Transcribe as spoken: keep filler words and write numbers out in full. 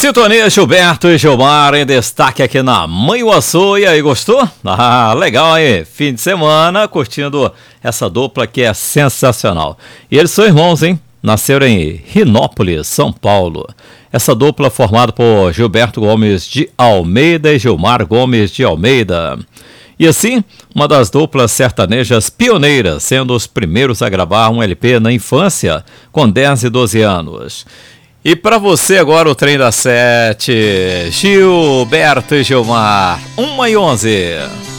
Sintonia Gilberto e Gilmar em destaque aqui na Manhuaçu. E aí, gostou? Ah, legal, hein? Fim de semana curtindo essa dupla que é sensacional. E eles são irmãos, hein? Nasceram em Rinópolis, São Paulo. Essa dupla formada por Gilberto Gomes de Almeida e Gilmar Gomes de Almeida. E assim, uma das duplas sertanejas pioneiras, sendo os primeiros a gravar um L P na infância, com dez e doze anos. E para você agora o trem das sete, Gilberto e Gilmar, uma e onze.